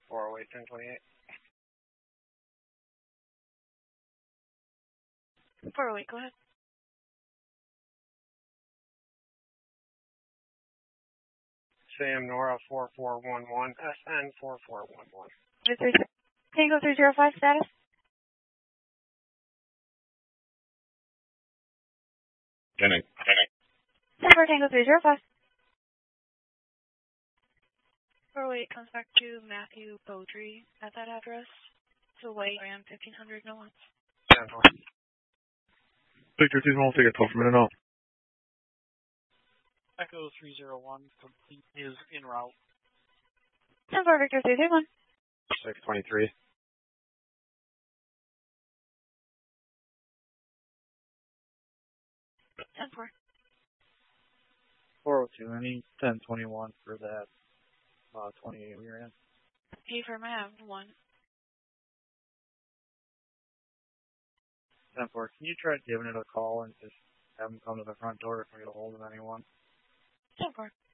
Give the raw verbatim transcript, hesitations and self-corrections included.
four oh eight, ten twenty-eight. four oh eight, go ahead. Sam Nora four four one one, S N four four one one. Tango three zero five status? Jenny. Jenny. Number Tango three zero five. four oh eight comes back to Matthew Beaudry at that address. So white Ram fifteen hundred, no ones. ten four. Victor two one, take a twelve for minute off. Echo three zero one, complete is en route. ten four, Victor three three one. six twenty-three. ten four. four oh two, I need ten twenty-one for that uh, twenty-eight we ran. Hey, for I have one. ten four, can you try giving it a call and just have them come to the front door if we get a hold of anyone? ten four.